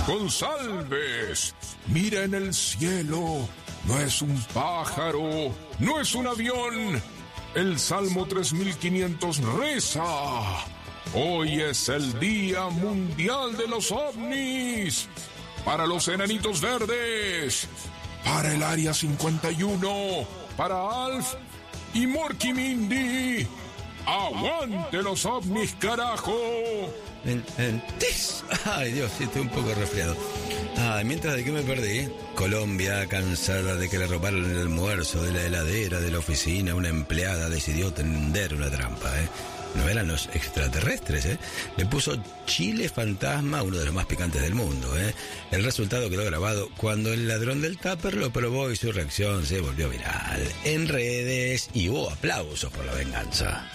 González, mira en el cielo. No es un pájaro, no es un avión. El Salmo 3500 reza: hoy es el Día Mundial de los OVNIs. Para los enanitos verdes, para el Área 51, para Alf y Morky Mindy. ¡Aguante los OVNIs, carajo! Ay, Dios, sí, estoy un poco resfriado. Mientras de que me perdí, Colombia, cansada de que le robaron el almuerzo de la heladera de la oficina, una empleada decidió tender una trampa, No eran los extraterrestres, Le puso chile fantasma, uno de los más picantes del mundo, El resultado quedó grabado cuando el ladrón del tupper lo probó y su reacción se volvió viral en redes y hubo aplausos por la venganza.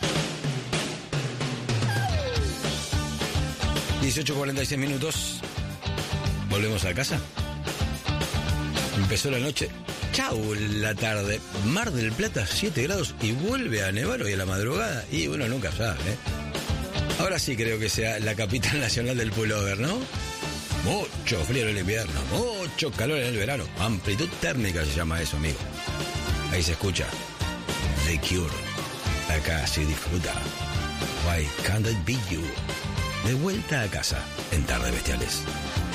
18:46 minutos. Volvemos a casa. Empezó la noche. Chau, la tarde. Mar del Plata, 7 grados y vuelve a nevar hoy a la madrugada. Y uno nunca sabe, Ahora sí creo que sea la capital nacional del pullover, ¿no? Mucho frío en el invierno, mucho calor en el verano. Amplitud térmica se llama eso, amigo. Ahí se escucha The Cure. Acá se disfruta Why Can't It Be You. De vuelta a casa en Tardes Bestiales.